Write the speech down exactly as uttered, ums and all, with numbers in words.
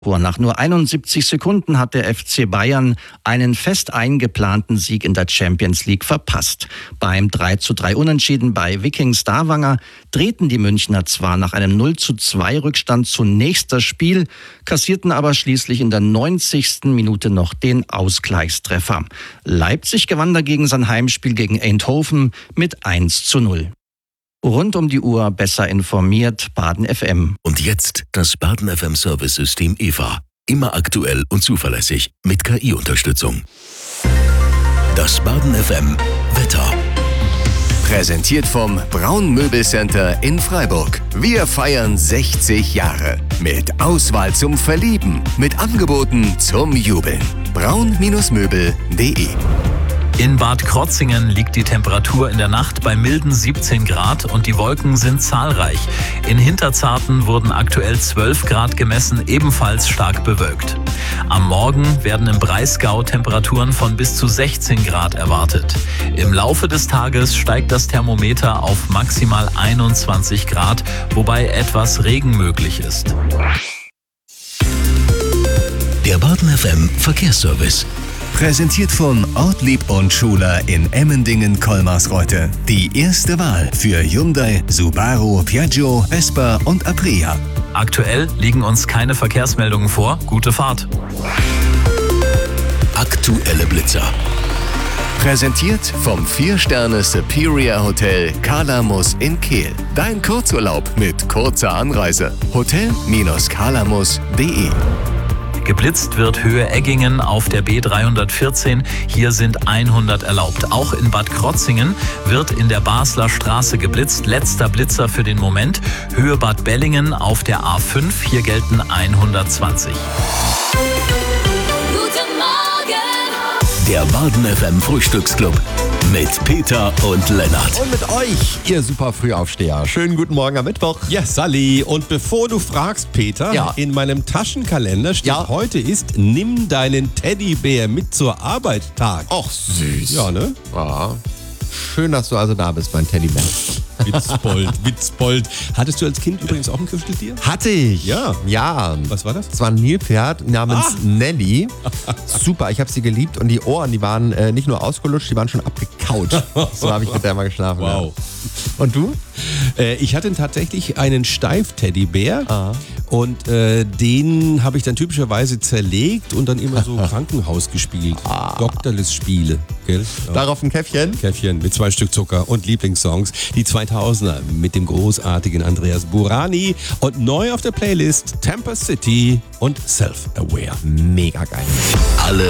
Nach nur einundsiebzig Sekunden hat der F C Bayern einen fest eingeplanten Sieg in der Champions League verpasst. Beim drei zu drei Unentschieden bei Viking Stavanger drehten die Münchner zwar nach einem null zu zwei Rückstand zunächst das Spiel, kassierten aber schließlich in der neunzigsten Minute noch den Ausgleichstreffer. Leipzig gewann dagegen sein Heimspiel gegen Eindhoven mit eins zu null. Rund um die Uhr besser informiert, Baden F M. Und jetzt das Baden F M Service-System E V A. Immer aktuell und zuverlässig mit K I-Unterstützung. Das Baden F M Wetter. Präsentiert vom Braun Möbelcenter in Freiburg. Wir feiern sechzig Jahre. Mit Auswahl zum Verlieben. Mit Angeboten zum Jubeln. braun Möbel punkt de. In Bad Krotzingen liegt die Temperatur in der Nacht bei milden siebzehn Grad und die Wolken sind zahlreich. In Hinterzarten wurden aktuell zwölf Grad gemessen, ebenfalls stark bewölkt. Am Morgen werden im Breisgau Temperaturen von bis zu sechzehn Grad erwartet. Im Laufe des Tages steigt das Thermometer auf maximal einundzwanzig Grad, wobei etwas Regen möglich ist. Der Baden F M Verkehrsservice. Präsentiert von Ortlieb und Schuler in Emmendingen-Kolmarsreuth. Die erste Wahl für Hyundai, Subaru, Piaggio, Vespa und Aprilia. Aktuell liegen uns keine Verkehrsmeldungen vor. Gute Fahrt. Aktuelle Blitzer. Präsentiert vom vier Sterne Superior Hotel Kalamus in Kehl. Dein Kurzurlaub mit kurzer Anreise. hotel Bindestrich kalamus punkt de. Geblitzt wird Höhe Eggingen auf der B dreihundertvierzehn. Hier sind hundert erlaubt. Auch in Bad Krotzingen wird in der Basler Straße geblitzt. Letzter Blitzer für den Moment. Höhe Bad Bellingen auf der A fünf. Hier gelten hundertzwanzig. Guten Morgen! Der Baden F M Frühstücksclub mit Peter und Lennart. Und mit euch, ihr super Frühaufsteher. Schönen guten Morgen am Mittwoch. Ja, Sally. Und bevor du fragst, Peter, Ja. in meinem Taschenkalender steht, Ja. heute ist Nimm deinen Teddybär mit zur Arbeit Tag. Ach, süß. Ja, ne? Ja. Schön, dass du also da bist, mein Teddybär. Witzbold, Witzbold. Hattest du als Kind übrigens auch ein Kuscheltier? Hatte ich. Ja. Ja. Was war das? Es war ein Nilpferd namens Ah. Nelly. Super, ich habe sie geliebt und die Ohren, die waren äh, nicht nur ausgelutscht, die waren schon abgekaut. So habe ich mit der mal geschlafen. Wow. Ja. Und du? Äh, ich hatte tatsächlich einen Steif-Teddybär Ah. und äh, den habe ich dann typischerweise zerlegt und dann immer so Krankenhaus gespielt. Ah. Doktorless-Spiele, gell? Ja. Darauf ein Käffchen? Käffchen mit zwei Stück Zucker und Lieblingssongs. Die zweitausender mit dem großartigen Andreas Burani und neu auf der Playlist Tampa City und Self-Aware. Mega geil. Alle